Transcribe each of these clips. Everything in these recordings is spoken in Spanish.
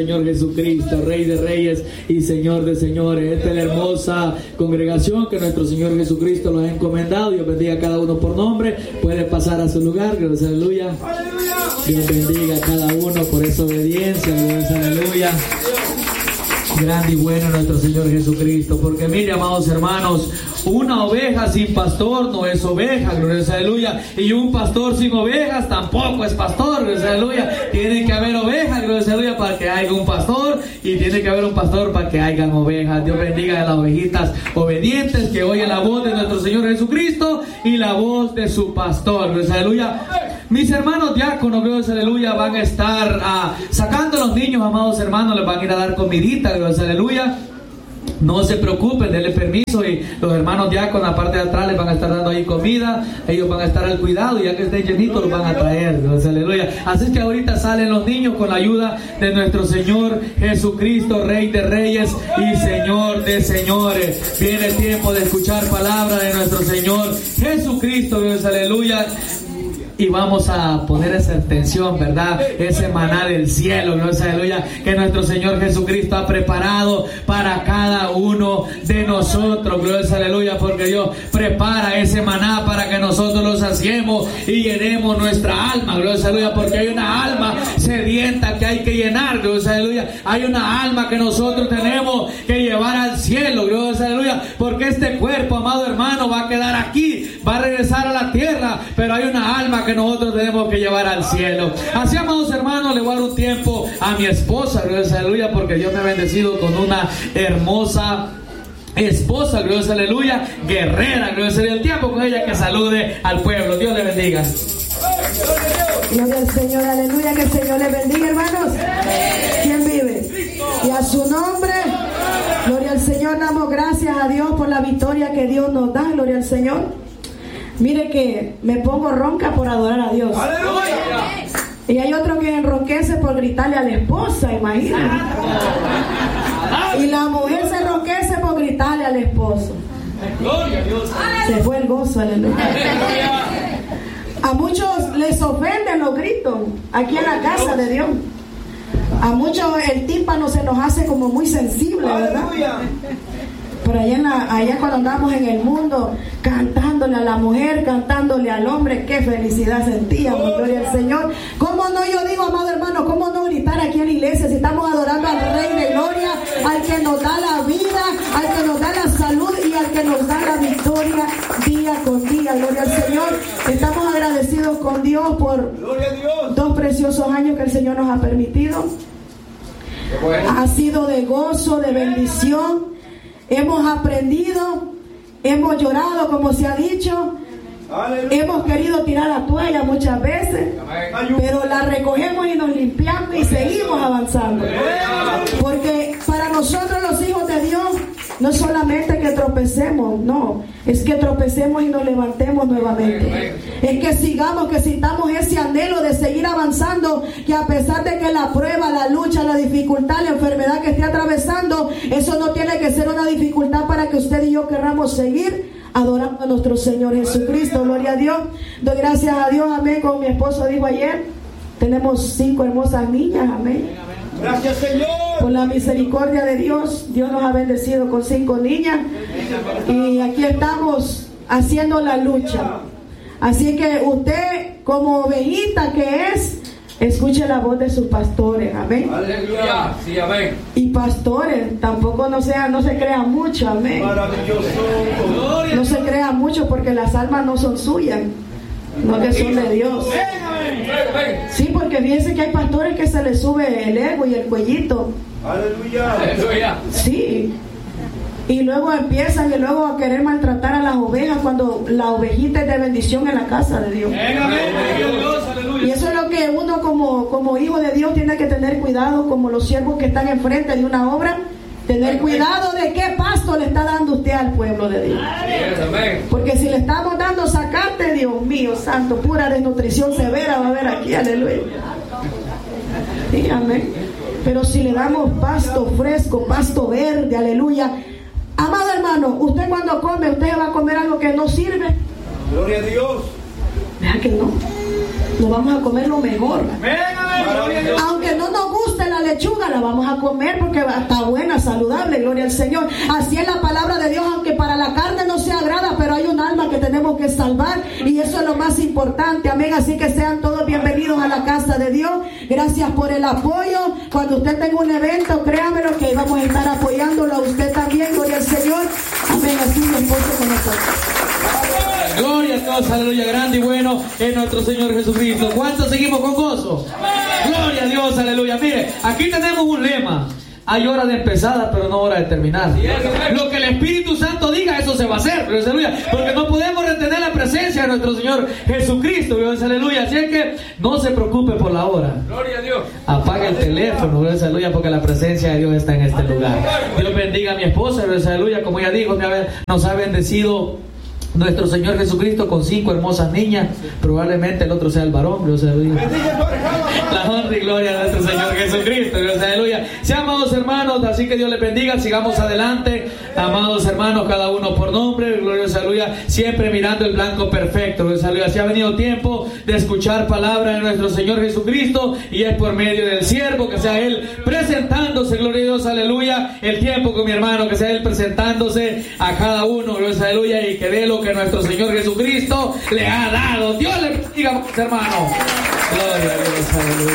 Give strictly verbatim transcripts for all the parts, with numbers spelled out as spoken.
Señor Jesucristo, Rey de Reyes y Señor de Señores. Esta es la hermosa congregación que nuestro Señor Jesucristo los ha encomendado. Dios bendiga a cada uno por nombre. Puede pasar a su lugar. Gracias, aleluya. Dios bendiga a cada uno por esa obediencia. Gracias, aleluya. Grande y bueno nuestro Señor Jesucristo. Porque mire, amados hermanos, una oveja sin pastor no es oveja, gloria a aleluya. Y un pastor sin ovejas tampoco es pastor, gloria a aleluya. Tiene que haber ovejas, gloria a aleluya, para que haya un pastor. Y tiene que haber un pastor para que hayan ovejas. Dios bendiga a las ovejitas obedientes que oyen la voz de nuestro Señor Jesucristo y la voz de su pastor, gloria a aleluya. Mis hermanos diáconos, gloria a aleluya, van a estar uh, sacando a los niños, amados hermanos, les van a ir a dar comidita, gloria a aleluya. No se preocupen, denle permiso y los hermanos diáconos, la parte de atrás, les van a estar dando ahí comida. Ellos van a estar al cuidado y ya que estén llenitos los van a traer, gloria a aleluya. Así que ahorita salen los niños con la ayuda de nuestro Señor Jesucristo, Rey de Reyes y Señor de Señores. Viene el tiempo de escuchar palabra de nuestro Señor Jesucristo, gloria a aleluya. Y vamos a poner esa atención, ¿verdad? Ese maná del cielo, gloria a aleluya, que nuestro Señor Jesucristo ha preparado para cada uno de nosotros, gloria a aleluya, porque Dios prepara ese maná para que nosotros lo saciemos y llenemos nuestra alma, gloria a aleluya, porque hay una alma sedienta que hay que llenar, gloria a aleluya. Hay una alma que nosotros tenemos que llevar al cielo, gloria a aleluya, porque este cuerpo, amado hermano, va a quedar aquí, va a regresar a la tierra, pero hay una alma que nosotros tenemos que llevar al cielo. Así, amados hermanos, le voy a dar un tiempo a mi esposa, gloria a aleluya, porque Dios me ha bendecido con una hermosa esposa, gloria a aleluya, guerrera, gloria a aleluya. El tiempo con ella que salude al pueblo. Dios le bendiga. Gloria al Señor, aleluya, que el Señor le bendiga, hermanos. ¿Quién vive? Y a su nombre, gloria al Señor, damos gracias a Dios por la victoria que Dios nos da, gloria al Señor. Mire que me pongo ronca por adorar a Dios. ¡Aleluya! Y hay otro que enronquece por gritarle a la esposa, imagínate. Y la mujer se enronquece por gritarle al esposo. ¡Gloria a Dios! Se fue el gozo, aleluya. A muchos les ofenden los gritos aquí en la casa de Dios. A muchos el tímpano se nos hace como muy sensible, ¿verdad? Pero allá, en la, allá cuando andamos en el mundo, cantándole a la mujer, cantándole al hombre, qué felicidad sentíamos, gloria al Señor. ¿Cómo no? Yo digo, amado hermano, ¿cómo no gritar aquí en la iglesia si estamos adorando al Rey de Gloria, al que nos da la vida, al que nos da la salud y al que nos da la victoria día con día, gloria al Señor? Estamos agradecidos con Dios por dos preciosos años que el Señor nos ha permitido. Ha sido de gozo, de bendición. Hemos aprendido, hemos llorado, como se ha dicho. Aleluya. Hemos querido tirar la toalla muchas veces, pero la recogemos y nos limpiamos y seguimos avanzando. Porque para nosotros los hijos de Dios no solamente que tropecemos, no, es que tropecemos y nos levantemos nuevamente. Es que sigamos, que sintamos ese anhelo de seguir avanzando, que a pesar de que la prueba, la lucha, la dificultad, la enfermedad que esté atravesando, eso no tiene que ser una dificultad para que usted y yo querramos seguir adorando a nuestro Señor Jesucristo. Gloria a Dios. Doy gracias a Dios, amén. Como mi esposo dijo ayer, tenemos cinco hermosas niñas, amén. Gracias, Señor. Por la misericordia de Dios, Dios nos ha bendecido con cinco niñas. Y aquí estamos haciendo la lucha. Así que usted, como ovejita que es, escuche la voz de sus pastores, amén. Aleluya, sí, amén. Y pastores, tampoco no sea, no se crea mucho, amén. Maravilloso. No se crea mucho porque las almas no son suyas, no que son de Dios. Sí, porque fíjense que hay pastores que se les sube el ego y el cuellito. Aleluya. Aleluya. Sí. Y luego empiezan y luego a querer maltratar a las ovejas cuando la ovejita es de bendición en la casa de Dios. Y eso es lo que uno como, como hijo de Dios tiene que tener cuidado, como los siervos que están enfrente de una obra. Tener cuidado de qué pasto le está dando usted al pueblo de Dios. Porque si le estamos dando sacate, Dios mío santo, pura desnutrición severa va a haber aquí, aleluya. Sí, amén. Pero si le damos pasto fresco, pasto verde, aleluya. Amado hermano, usted cuando come, usted va a comer algo que no sirve. Gloria a Dios. Vea que no. Nos vamos a comer lo mejor. Aunque no nos guste la lechuga, la vamos a comer porque está buena, saludable, gloria al Señor. Así es la palabra de Dios, aunque para la carne no se agrada, pero hay un alma que tenemos que salvar y eso es lo más importante, amén. Así que sean todos bienvenidos a la casa de Dios. Gracias por el apoyo. Cuando usted tenga un evento, créamelo que vamos a estar apoyándolo a usted también, gloria al Señor, amén. Así mi esposo con nosotros. Gloria a Dios, aleluya, grande y bueno es nuestro Señor Jesucristo. ¿Cuántos seguimos con gozo? Gloria a Dios, aleluya. Mire, aquí tenemos un lema. Hay hora de empezada, pero no hora de terminar. Lo que el Espíritu Santo diga, eso se va a hacer, aleluya. Porque no podemos retener la presencia de nuestro Señor Jesucristo, aleluya. Así es que no se preocupe por la hora. Gloria a Dios. Apague el teléfono, aleluya, porque la presencia de Dios está en este lugar. Dios bendiga a mi esposa, aleluya. Como ya dijo, nos ha bendecido nuestro Señor Jesucristo con cinco hermosas niñas. Probablemente el otro sea el varón. Dios aleluya. La honra y gloria a nuestro Señor Jesucristo. Dios aleluya. Sí, amados hermanos, así que Dios les bendiga. Sigamos adelante, amados hermanos, cada uno por nombre. Gloria aleluya. Siempre mirando el blanco perfecto. Dios aleluya. Si ha venido tiempo de escuchar palabra de nuestro Señor Jesucristo y es por medio del siervo, que sea Él presentándose. Gloria a Dios, aleluya. El tiempo con mi hermano, que sea Él presentándose a cada uno. Gloria aleluya. Y que dé lo que nuestro Señor Jesucristo le ha dado. Dios le bendiga, hermano. Gloria a Dios,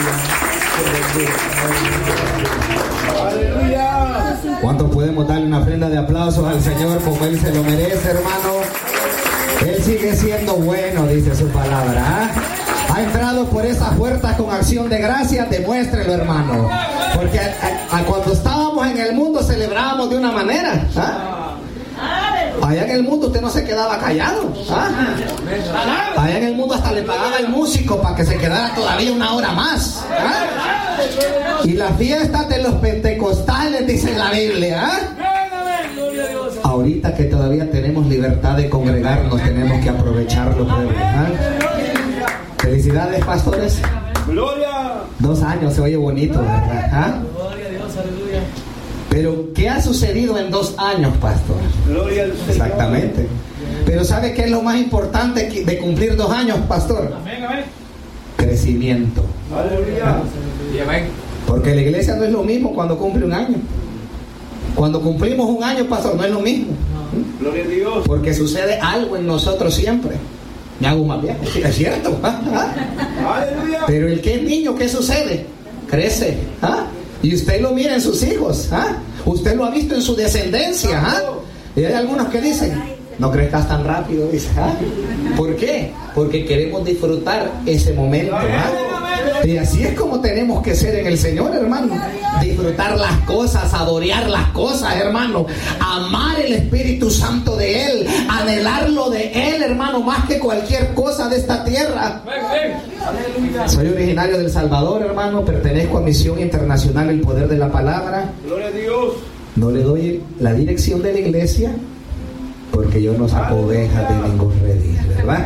aleluya. Aleluya. ¿Cuántos podemos darle una ofrenda de aplausos al Señor como Él se lo merece, hermano? Él sigue siendo bueno, dice su palabra. ¿Ah? Ha entrado por esas puertas con acción de gracias, demuéstrelo, hermano. Porque a, a, a cuando estábamos en el mundo celebrábamos de una manera. ¿Ah? Allá en el mundo usted no se quedaba callado. ¿Ah? Allá en el mundo hasta le pagaba el músico para que se quedara todavía una hora más. ¿Ah? Y las fiestas de los pentecostales, dice la Biblia. ¿Ah? Ahorita que todavía tenemos libertad de congregarnos, tenemos que aprovecharlo. ¿Ah? Felicidades, pastores. Gloria. Dos años, se oye bonito, ¿verdad? ¿Ah? Gloria a Dios, aleluya. Pero, ¿qué ha sucedido en dos años, pastor? Gloria al Señor. Exactamente. Pero ¿sabe qué es lo más importante de cumplir dos años, pastor? Amén, amén. Crecimiento. Aleluya. Y amén. Porque la iglesia no es lo mismo cuando cumple un año. Cuando cumplimos un año, pastor, no es lo mismo. Gloria a Dios. Porque sucede algo en nosotros siempre. Me hago más viejo, sí, es cierto. Aleluya. Pero el que es niño, ¿qué sucede? Crece. ¿Ah? Y usted lo mira en sus hijos. ¿Ah? Usted lo ha visto en su descendencia. ¿Ah? Y hay algunos que dicen, no crezcas tan rápido. Dice, ¿ah? ¿Por qué? Porque queremos disfrutar ese momento. ¿Ah? Y así es como tenemos que ser en el Señor, hermano. Disfrutar las cosas, adorar las cosas, hermano. Amar el Espíritu Santo de Él. Anhelarlo de Él, hermano, más que cualquier cosa de esta tierra. Soy originario del Salvador, hermano. Pertenezco a Misión Internacional El Poder de la Palabra. Gloria a Dios. No le doy la dirección de la iglesia porque yo no saco ovejas de ningún redil, ¿verdad?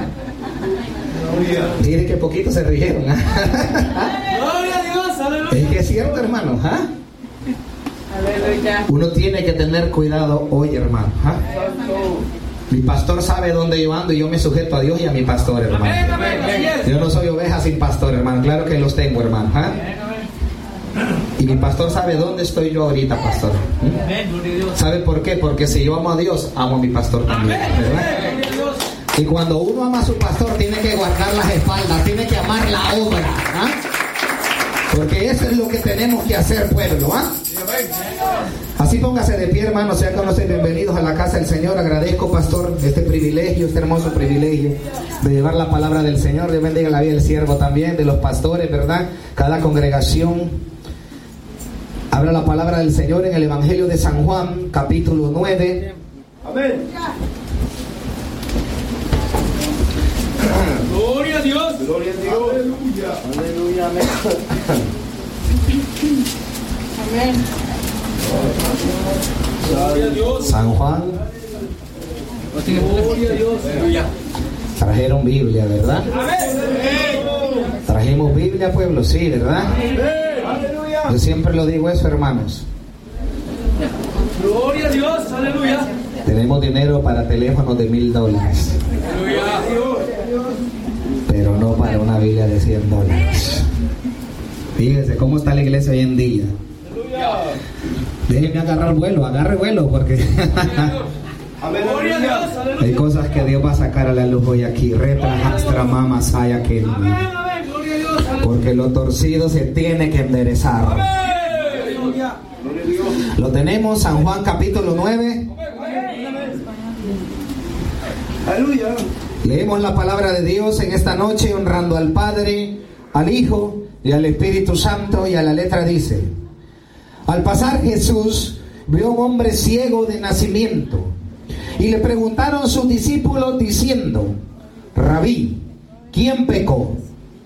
Mire que poquito se rieron. Gloria a Dios, aleluya. Es que es cierto, hermano. ¿Ah? Uno tiene que tener cuidado hoy, hermano. ¿Ah? Mi pastor sabe dónde yo ando y yo me sujeto a Dios y a mi pastor, hermano. Yo no soy oveja sin pastor, hermano. Claro que los tengo, hermano. ¿Ah? Y mi pastor sabe dónde estoy yo ahorita, pastor. ¿Mm? ¿Sabe por qué? Porque si yo amo a Dios, amo a mi pastor también, ¿verdad? Y cuando uno ama a su pastor, tiene que guardar las espaldas, tiene que amar la obra. ¿Ah? Porque eso es lo que tenemos que hacer, pueblo. ¿Ah? Así póngase de pie, hermanos, sean con nosotros bienvenidos a la casa del Señor. Agradezco, pastor, este privilegio, este hermoso privilegio de llevar la palabra del Señor. Dios bendiga la vida del siervo también, de los pastores, ¿verdad? Cada congregación habla la palabra del Señor en el Evangelio de San Juan, capítulo nueve. Amén. Gloria a Dios. Gloria a Dios. Aleluya. Aleluya, amén. Amén. Gloria a Dios. San Juan. Gloria a Dios. Aleluya. Trajeron Biblia, ¿verdad? Trajimos Biblia, pueblo, sí, ¿verdad? Aleluya. Yo siempre lo digo eso, hermanos. Gloria a Dios. Aleluya. Tenemos dinero para teléfonos de mil dólares, Aleluya. pero no para una Biblia de cien dólares. Fíjese cómo está la iglesia hoy en día. Déjenme agarrar vuelo, agarre vuelo porque hay cosas que Dios va a sacar a la luz hoy aquí. Retra, extra, mama, saya, que porque lo torcido se tiene que enderezar. Lo tenemos, San Juan capítulo nueve. Aleluya. Leemos la palabra de Dios en esta noche, honrando al Padre, al Hijo y al Espíritu Santo. Y a la letra dice: al pasar Jesús vio a un hombre ciego de nacimiento, y le preguntaron sus discípulos diciendo: Rabí, ¿quién pecó,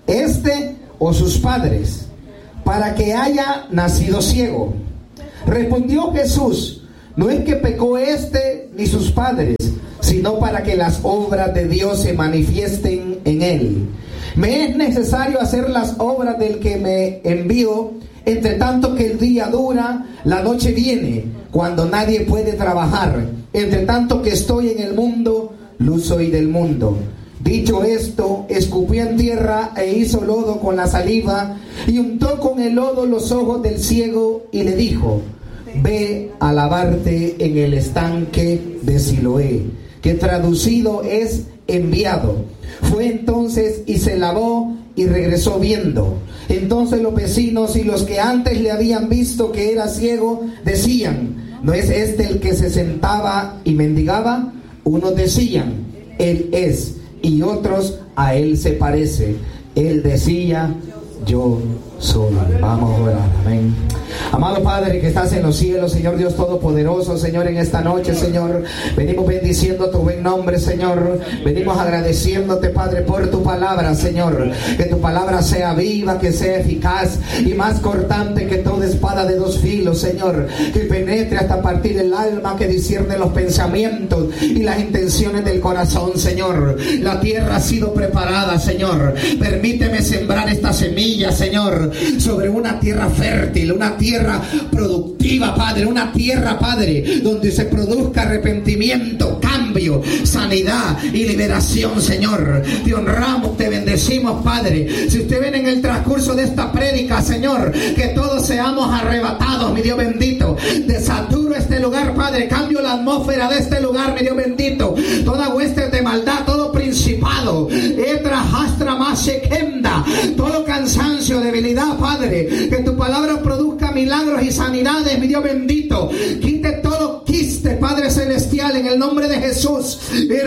este o sus padres, para que haya nacido ciego? Respondió Jesús: no es que pecó este ni sus padres, sino para que las obras de Dios se manifiesten en él. Me es necesario hacer las obras del que me envió, entre tanto que el día dura, la noche viene, cuando nadie puede trabajar. Entre tanto que estoy en el mundo, luz soy del mundo. Dicho esto, escupió en tierra e hizo lodo con la saliva, y untó con el lodo los ojos del ciego, y le dijo: ve a lavarte en el estanque de Siloé, que traducido es enviado. Fue entonces y se lavó y regresó viendo. Entonces los vecinos y los que antes le habían visto que era ciego decían: ¿no es este el que se sentaba y mendigaba? Unos decían: él es, y otros: a él se parece. Él decía: yo soy. Vamos a orar. Amén. Amado Padre que estás en los cielos, Señor Dios Todopoderoso, Señor, en esta noche, Señor, venimos bendiciendo tu buen nombre, Señor. Venimos agradeciéndote, Padre, por tu palabra, Señor. Que tu palabra sea viva, que sea eficaz y más cortante que toda espada de dos filos, Señor. Que penetre hasta partir el alma, que discierne los pensamientos y las intenciones del corazón, Señor. La tierra ha sido preparada, Señor. Permíteme sembrar esta semilla, Señor, sobre una tierra fértil, una tierra productiva, Padre, una tierra, Padre, donde se produzca arrepentimiento, cambio, sanidad y liberación, Señor. Te honramos, te bendecimos, Padre. Si usted ven en el transcurso de esta prédica, Señor, que todos seamos arrebatados, mi Dios bendito. Desaturo este lugar, Padre, cambio la atmósfera de este lugar, mi Dios bendito. Toda hueste de maldad, todo principado, etra, hastra, masekenda, todo cansancio, debilidad, Padre, que tu palabra produzca milagros y sanidades, mi Dios bendito. Quite todo quiste, Padre celestial, en el nombre de Jesús.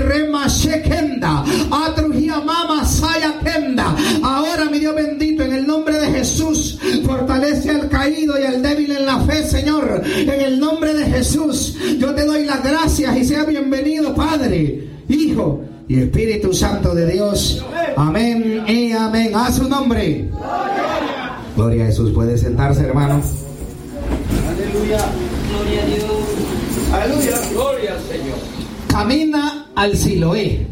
Ahora, mi Dios bendito, en el nombre de Jesús, fortalece al caído y al débil en la fe, Señor. En el nombre de Jesús, yo te doy las gracias y sea bienvenido, Padre, Hijo y Espíritu Santo de Dios. Amén y amén. A su nombre. Gloria a Jesús. Puede sentarse, hermano. Aleluya. Gloria a Dios. Aleluya. Gloria al Señor. Camina al Siloé.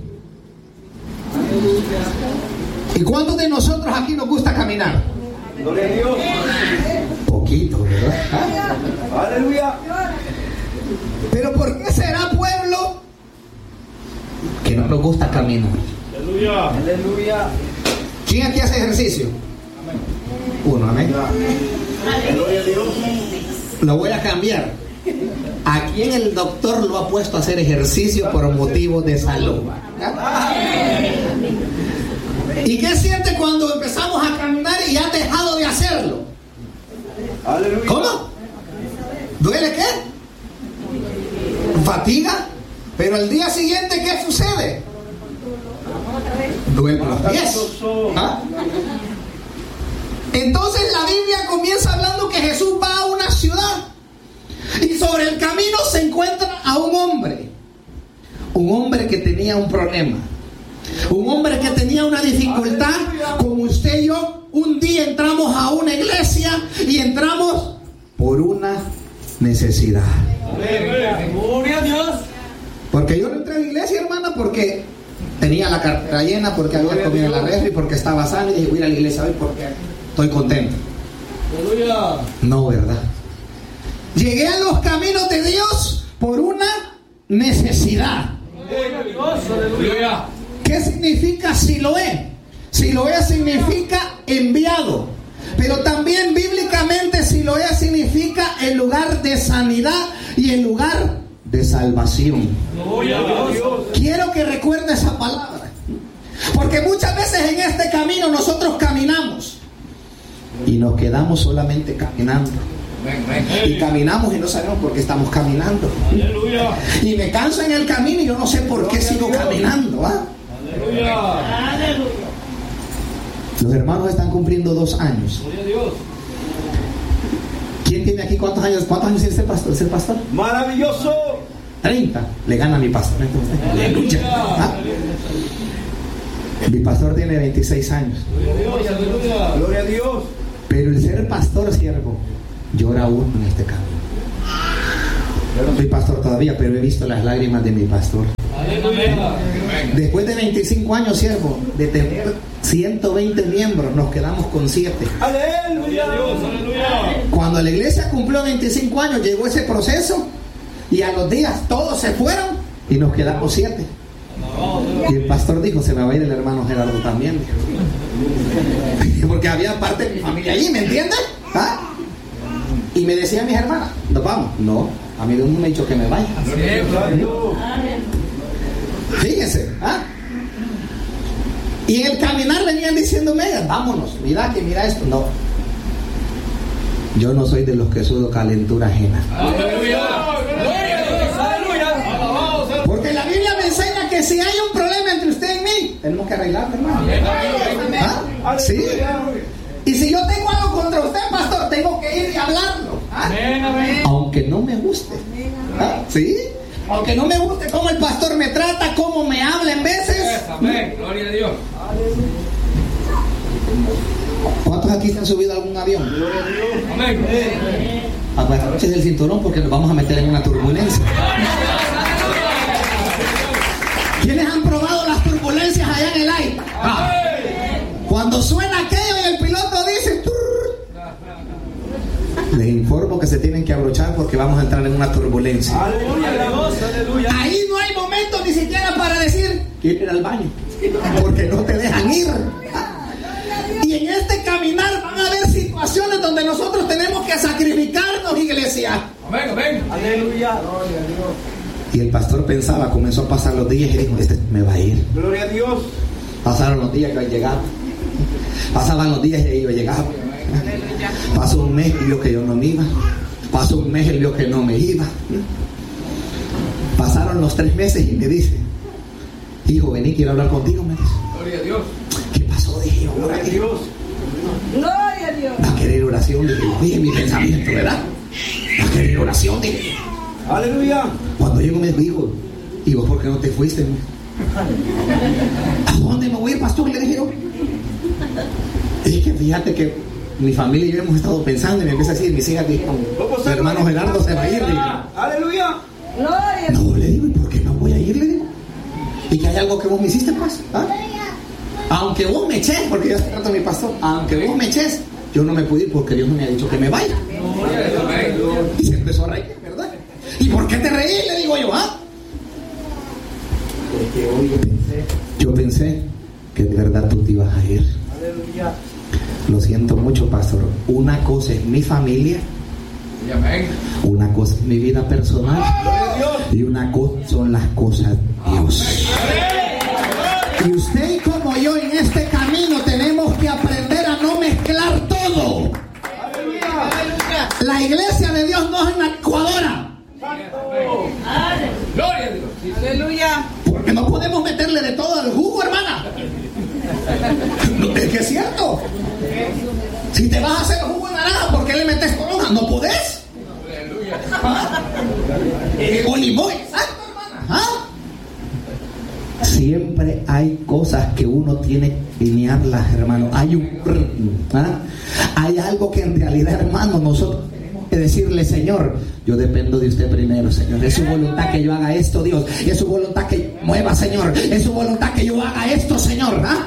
¿Y cuántos de nosotros aquí nos gusta caminar? Gloria a Dios. Poquito, ¿verdad? Aleluya. Pero ¿por qué será, pueblo, que no nos gusta caminar? Aleluya. Aleluya. ¿Quién aquí hace ejercicio? Uno, amén. Gloria a Dios. Lo voy a cambiar. ¿A quién el doctor lo ha puesto a hacer ejercicio por motivos de salud? ¿Y qué siente cuando empezamos a caminar y has dejado de hacerlo? Aleluya. ¿Cómo? ¿Duele qué? ¿Fatiga? Pero al día siguiente, ¿qué sucede? Duele los pies. ¿Ah? Entonces la Biblia comienza hablando que Jesús va a una ciudad y sobre el camino se encuentra a un hombre. Un hombre que tenía un problema. Un hombre que tenía una dificultad, como usted y yo. Un día entramos a una iglesia y entramos por una necesidad. Gloria a Dios. Porque yo no entré a la iglesia, hermana, porque tenía la cartera llena, porque había comido en la refri, porque estaba sano, y dije, voy a ir a la iglesia hoy porque estoy contento. Aleluya. No, ¿verdad? Llegué a los caminos de Dios por una necesidad. Aleluya. ¿Qué significa Siloé? Siloé significa enviado. Pero también bíblicamente Siloé significa el lugar de sanidad y el lugar de salvación. Quiero que recuerde esa palabra, porque muchas veces en este camino nosotros caminamos y nos quedamos solamente caminando. Y caminamos y no sabemos por qué estamos caminando. Y me canso en el camino y yo no sé por qué sigo caminando. ¿ah? Los hermanos están cumpliendo dos años. ¿Quién tiene aquí cuántos años? ¿Cuántos años tiene ser pastor? ¿Ser pastor? Maravilloso. treinta. Le gana a mi pastor. Aleluya. ¿Ah? Mi pastor tiene veintiséis años. Gloria a Dios. Pero el ser pastor, siervo, llora uno en este camino. Yo no soy pastor todavía, pero he visto las lágrimas de mi pastor. Después de veinticinco años, siervo, de tener ciento veinte miembros, nos quedamos con siete. Aleluya. Cuando la iglesia cumplió veinticinco años, llegó ese proceso y a los días todos se fueron y nos quedamos siete. Y el pastor dijo, se me va a ir el hermano Gerardo también. Porque había parte de mi familia allí, ¿me entiendes? ¿Ah? Y me decían mis hermanas, ¿nos vamos? No, a mí Dios no me ha dicho que me vaya. Fíjense, ¿ah? Y en el caminar venían diciéndome, vámonos, mira que mira esto. No, yo no soy de los que sudo calentura ajena. Porque la Biblia me enseña que si hay un problema entre usted y mí, tenemos que arreglarlo, hermano. ¿Ah? ¿Sí? Y si yo tengo algo contra usted, pastor, tengo que ir y hablarlo. ¿Ah? Aunque no me guste. ¿Ah? ¿Sí? Aunque no me guste cómo el pastor me trata, cómo me habla en veces. Amén. Gloria a Dios. ¿Cuántos aquí se han subido a algún avión? Gloria a Dios. Amén. Agarrarse del cinturón porque nos vamos a meter en una turbulencia. ¿Quiénes han probado las turbulencias allá en el aire? Ah. Cuando suena aquello y el piloto dice, les informo que se tienen que abrochar porque vamos a entrar en una turbulencia. Aleluya. Ahí no hay momento ni siquiera para decir, quiero ir al baño, porque no te dejan ir. Y en este caminar van a haber situaciones donde nosotros tenemos que sacrificarnos, iglesia. Amén, amén. Aleluya. Gloria a Dios. Y el pastor pensaba, comenzó a pasar los días y dijo, este me va a ir. Gloria a Dios. Pasaron los días y yo llegaba. Pasaban los días y yo llegaba. Pasó un mes y vio que yo no me iba. Pasó un mes y vio que no me iba. Pasaron los tres meses y me dice, hijo, vení, quiero hablar contigo, me dice. Gloria a Dios. ¿Qué pasó? Dije yo, Gloria a Dios. Gloria a Dios. va a querer oración. Dije, dije mi pensamiento, ¿verdad? Va a querer oración, dije. Aleluya. Cuando llegó me dijo, ¿y vos por qué no te fuiste? ¿A dónde me voy a ir, pastor? Le dije yo. Es que fíjate que mi familia y yo hemos estado pensando y me empieza a decir, mis hijas dijeron, mi hermano Gerardo se va a ir. Dije, Aleluya. Gloria. no, le digo, ¿y por qué no voy a ir? Le digo, y que hay algo que vos me hiciste, pues. ¿Ah? Aunque vos me eches, porque yo trato a mi pastor, aunque vos me eches, yo no me pude ir porque Dios me ha dicho que me vaya. Y se empezó a reír, ¿verdad? ¿Y por qué te reí? Le digo yo, ¿ah? Porque hoy yo pensé, yo pensé que de verdad tú te ibas a ir. Aleluya. Lo siento mucho, pastor. Una cosa es mi familia, Amén. una cosa es mi vida personal, y una cosa son las cosas de Dios. Y usted y como yo en este camino tenemos que aprender a no mezclar todo. La iglesia de Dios no es una licuadora. Gloria a Dios. Aleluya. Porque no podemos meterle de todo al jugo, hermana. Es que es cierto. Si te vas a hacer jugo de naranja, ¿por qué le metes toronja? ¿No podés? ¿Ah? O limón. Exacto, hermana. ¿Ah? Siempre hay cosas que uno tiene que linearlas, hermano. Hay un ¿ah? Hay algo que en realidad, hermano, nosotros tenemos que decirle, Señor, yo dependo de usted primero, Señor. Es su voluntad que yo haga esto, Dios. Es su voluntad que yo mueva, Señor. Es su voluntad que yo haga esto, Señor. ¿Ah?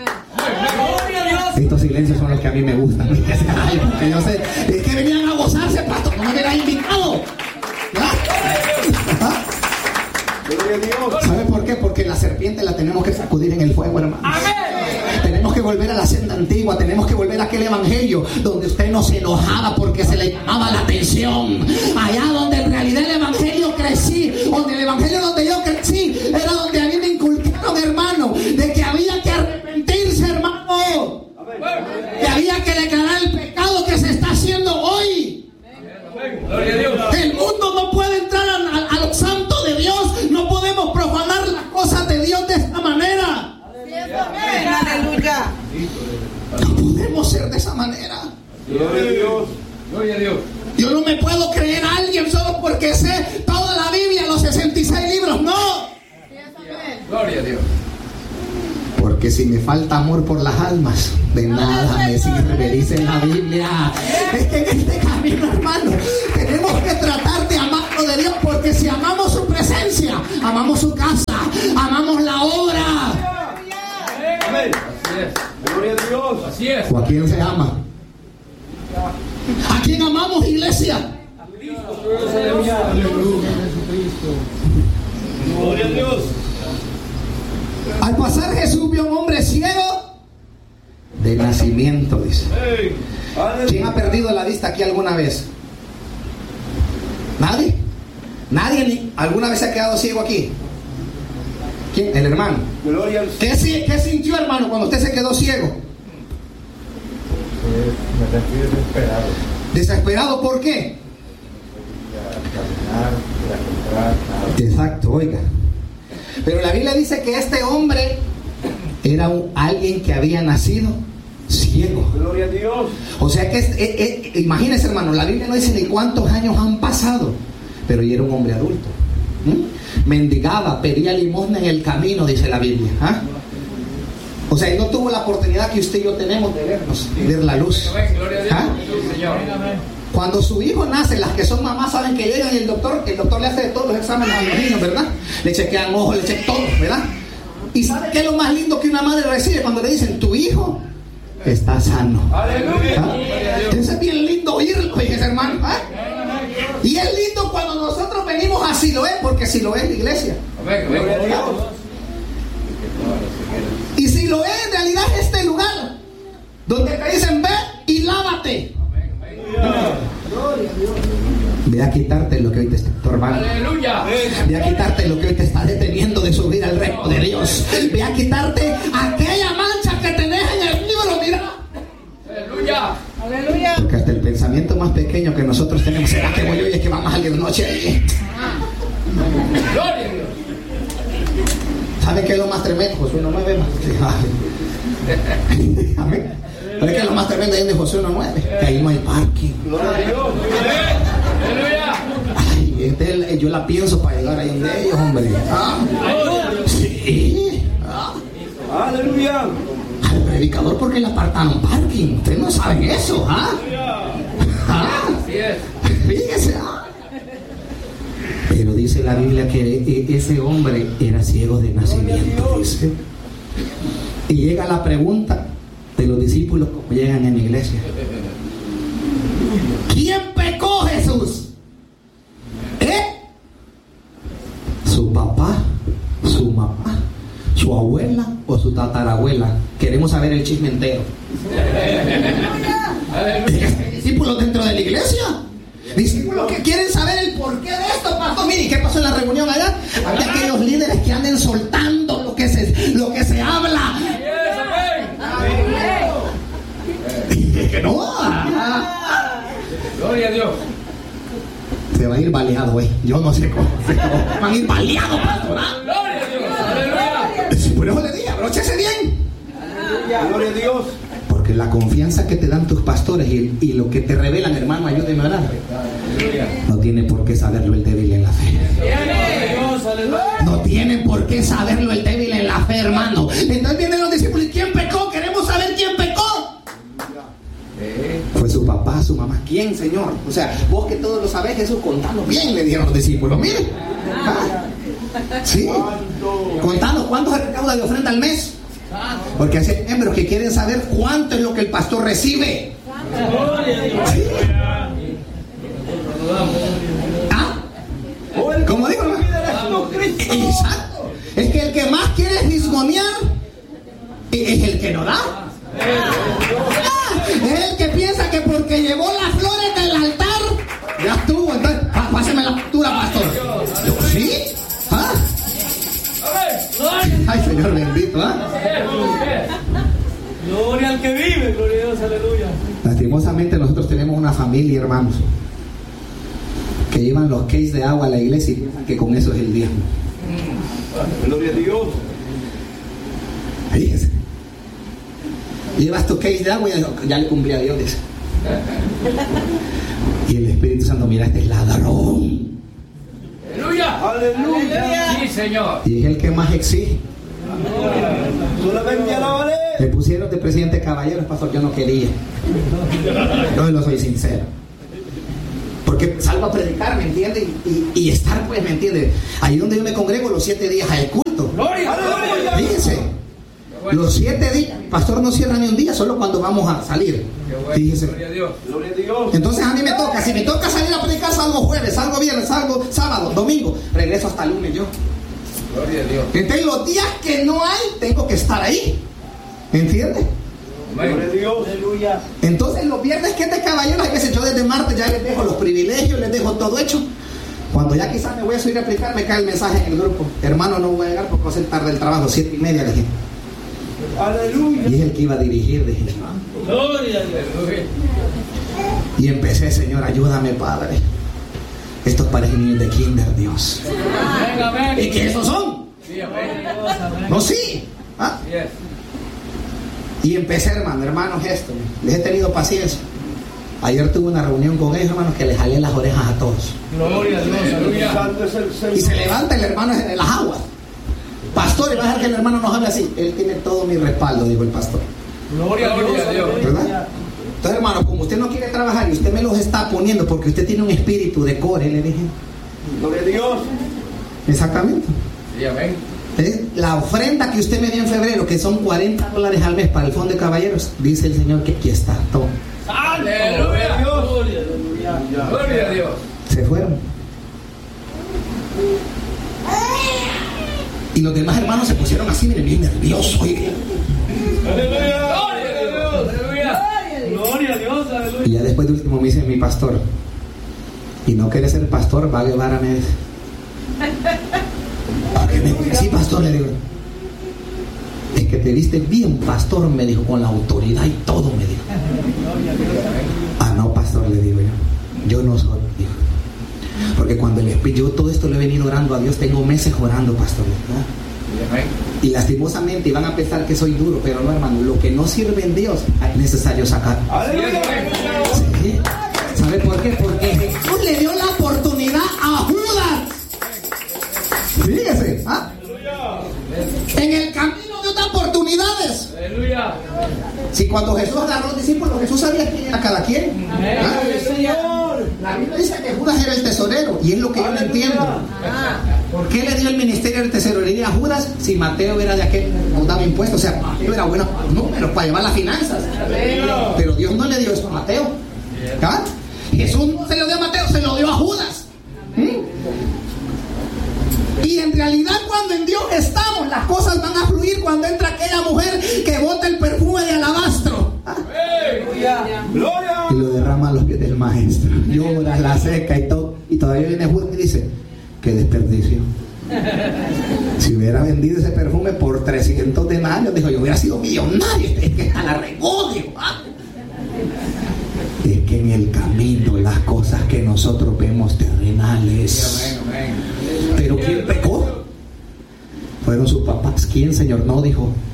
Estos silencios son los que a mí me gustan. Ay, porque yo sé, es que venían a gozarse, pastor, no me hubieran invitado. ¿Ah? ¿Ah? Gloria a Dios. ¿Sabe por qué? Porque la serpiente la tenemos que sacudir en el fuego, hermano. Tenemos Tenemos que volver a la senda antigua, tenemos que volver a aquel evangelio donde usted no se enojaba porque se le llamaba la atención. Allá donde en realidad el evangelio crecí, donde el evangelio donde yo crecí, era donde a mí me inculcaron, hermano, de que había que arrepentirse, hermano. Que había que declarar el pecado que se está haciendo hoy. Gloria a Dios. El mundo no puede entrar a, a, a los santos de Dios. No podemos profanar las cosas de Dios de esta manera. Aleluya. No podemos ser de esa manera. Gloria a Dios. Gloria a Dios. Yo no me puedo creer a alguien solo porque sé toda la Biblia, los sesenta y seis libros. No. Gloria a Dios. Porque si me falta amor por las almas, de nada me sirve, dice la Biblia. Es que en este camino, hermano, tenemos que tratar de amarlo de Dios, porque si amamos su presencia, amamos su casa, amamos la obra. Amén. Así es. Gloria a Dios. Así es. ¿O a quién se ama? ¿A quién amamos, iglesia? Gloria a Dios. Al pasar Jesús vio a un hombre ciego de nacimiento, dice. Hey. ¿Quién ha perdido la vista aquí alguna vez? ¿Nadie? ¿Nadie ni alguna vez se ha quedado ciego aquí? ¿Quién? El hermano. Gloria al ¿Qué, si- qué sintió, hermano, cuando usted se quedó ciego? Me sentí desesperado. ¿Desesperado por qué? Caminar, ir a comprar, nada. Exacto, oiga. Pero la Biblia dice que este hombre era un, alguien que había nacido ciego. Gloria a Dios. O sea que, es, eh, eh, imagínese, hermano, la Biblia no dice ni cuántos años han pasado, pero ya era un hombre adulto. ¿Mm? Mendigaba, pedía limosna en el camino, dice la Biblia. ¿Ah? O sea, él no tuvo la oportunidad que usted y yo tenemos de vernos, de ver la luz. Amén. Gloria a Dios. ¿Ah? Sí, Señor. Cuando su hijo nace, las que son mamás saben que llegan y el doctor, el doctor le hace de todos los exámenes a los niños, ¿verdad? Le chequean ojos, le chequean todo, ¿verdad? ¿Y sabe qué es lo más lindo que una madre recibe cuando le dicen, tu hijo está sano? Aleluya. ¿Ah? Eso es bien lindo oírlo, fíjese, hermano. ¿Ah? Y es lindo cuando nosotros venimos a Siloé, porque Siloé es la iglesia. Amén. Amén. Gloria a Dios. Y Siloé en realidad es este lugar donde te dicen, ve y lávate. Ve a quitarte lo que hoy te está estorbando. Aleluya. Ve a quitarte lo que hoy te está deteniendo de subir al reino de Dios. Ve a quitarte aquella mancha que tenés en el libro, mira. Aleluya. Aleluya. Porque hasta el pensamiento más pequeño que nosotros tenemos, ¿será que voy hoy? Es que vamos a salir de noche ahí. Gloria a Dios. ¿Sabe qué es lo más tremendo? Josué no mueve más. Amén. ¿Sabe qué es lo más tremendo ahí donde Josué no mueve? Que ahí no hay parking. Gloria a Dios. Aleluya. Ay, este, yo la pienso para llegar ahí donde ellos, hombre. Ah, sí. Ah. Aleluya. Al predicador, ¿por qué le apartaron parking? Ustedes no saben eso, ¿ah? ¿Ah? Así es. Fíjese, ¿ah? Pero dice la Biblia que ese hombre era ciego de nacimiento, dice. Y llega la pregunta de los discípulos como llegan en la iglesia. ¿Quién pecó, Jesús? ¿Eh? ¿Su papá? ¿Su mamá? ¿Su abuela o su tatarabuela? Queremos saber el chisme entero. ¿Discípulos dentro de la iglesia? Discípulos que quieren saber el porqué de esto, pastor. Mire, ¿qué pasó en la reunión allá? Había aquellos líderes que anden soltando lo que se, lo que se habla. Que no. Gloria a Dios. Se va a ir baleado, güey. Yo no sé cómo. Van a ir baleados, pastor. Gloria a Dios. Aleluya. Sí, por eso le dije, abróchese bien. Gloria a Dios. Porque la confianza que te dan tus pastores y, y lo que te revelan, hermano, ayúdeme a orar. No tiene por qué saberlo el débil en la fe. No tienen por qué saberlo el débil en la fe, hermano. Entonces vienen los discípulos. ¿Y quién pecó? Queremos saber quién pecó. Fue su papá, su mamá. ¿Quién, Señor? O sea, vos que todo lo sabés, Jesús, contanos bien, le dijeron los discípulos. Miren. Ah, sí. Contanos cuánto se recauda de ofrenda al mes. Porque hay miembros que quieren saber cuánto es lo que el pastor recibe. Sí. ¿Ah? ¿Cómo digo, hermano? Exacto. Es que el que más quiere fisgonear es el que no da. Ah, es el que piensa que porque llevó las flores del altar, ya estuvo. Entonces, páseme la factura, pastor. Yo, ¿sí? ¿Ah? Ay, Señor bendito, ¿ah? Gloria al que vive, gloria a Dios, aleluya. Lastimosamente nosotros tenemos una familia, hermanos, que llevan los cases de agua a la iglesia y piensan que con eso es el diezmo. Gloria a Dios. Fíjense. Llevas tu case de agua y ya le cumplí a Dios, dice. Y el Espíritu Santo, mira, este es ladrón. Aleluya. Aleluya. Sí, Señor. Y es el que más exige. Solamente alabaré. Me pusieron de presidente Caballeros, pastor, yo no quería. Yo lo soy sincero. Porque salgo a predicar, ¿me entiende? Y, y, y estar, pues, ¿me entiende? Ahí donde yo me congrego los siete días al culto. Gloria. Aleluya. Fíjense, los siete días, pastor no cierra ni un día, solo cuando vamos a salir. Fíjense. Gloria a Dios. Gloria a Dios. Entonces a mí me toca, si me toca salir a predicar, salgo jueves, salgo viernes, salgo sábado, domingo, regreso hasta el lunes yo. Gloria a Dios. Entonces los días que no hay, tengo que estar ahí. ¿Me entiendes? Gloria a Dios. Aleluya. Entonces los viernes que es de caballeros, hay veces yo desde martes ya les dejo los privilegios, les dejo todo hecho. Cuando ya quizás me voy a subir a predicar, me cae el mensaje en el grupo: hermano, no voy a llegar porque va a ser tarde el trabajo, siete y media, le dije. Aleluya. Y es el que iba a dirigir, dije. Gloria a Dios. Y empecé: Señor, ayúdame, Padre. Estos parecen niños de kinder, Dios. Amén, amén. ¿Y qué esos son? Sí, amén. No, sí. ¿Ah? Yes. Y empecé, hermano, hermanos, esto. Les he tenido paciencia. Ayer tuve una reunión con ellos, hermanos, que les jalé las orejas a todos. Gloria a Dios, aleluya. Santo es el Señor. Y se levanta el hermano en las aguas. Pastor, y va a dejar que el hermano nos hable así. Él tiene todo mi respaldo, dijo el pastor. Gloria a Dios, aleluya. ¿Verdad? Entonces, hermano, como usted no quiere trabajar y usted me los está poniendo porque usted tiene un espíritu de core, le dije. Gloria a Dios. Exactamente. Sí, amén. ¿Eh? La ofrenda que usted me dio en febrero, que son cuarenta dólares al mes para el fondo de caballeros, dice el Señor que aquí está todo. Aleluya. Gloria a Dios. Gloria a Dios. Se fueron. Y los demás hermanos se pusieron así, miren, bien nerviosos. Oye. Aleluya. Gloria a Dios. Aleluya. Gloria a Dios, aleluya. Y ya después de último me dice mi pastor: y no quiere ser pastor, va a llevar a mes. ¿Para qué me dice? Sí, pastor, le digo. Es que te viste bien, pastor, me dijo, con la autoridad y todo, me dijo. Ah, no, pastor, le digo yo. Yo no soy, dijo. Porque cuando le yo todo esto lo he venido orando a Dios, tengo meses orando, pastor, ¿verdad? Sí, amén. Y lastimosamente iban a pensar que soy duro, pero no, hermano, lo que no sirve en Dios es necesario sacar. Aleluya. ¿Sí? ¿Sabe por qué? Porque Jesús le dio la oportunidad a Judas. Fíjese, ¿ah? En el camino de otras oportunidades. Aleluya. Si cuando Jesús agarró a los discípulos, Jesús sabía quién era cada quien. ¿Ah? Señor. La Biblia dice que Judas era el tesorero, y es lo que yo no entiendo. ¿Por qué le dio el ministerio de tesorería a Judas si Mateo era de aquel que daba impuestos? O sea, Mateo era bueno para los números, para llevar las finanzas. Pero Dios no le dio eso a Mateo. ¿Ah? Jesús no se lo dio a Mateo, se lo dio a Judas. ¿Mm? Y en realidad, cuando en Dios estamos, las cosas van a fluir cuando entra aquella mujer que bota el perfume de alabastro. ¿Ah? Gloria. Y lo derrama a los pies del maestro. Llora, la seca y todo. Y todavía viene Judas y dice: qué desperdicio. Si hubiera vendido ese perfume por trescientos denarios, dijo, yo hubiera sido millonario. Es que a la regó, dijo. ¿Ah? Es que en el camino las cosas que nosotros vemos terrenales. Amén, amén. Pero ¿quién pecó? Fueron sus papás. ¿Quién, Señor? No, dijo,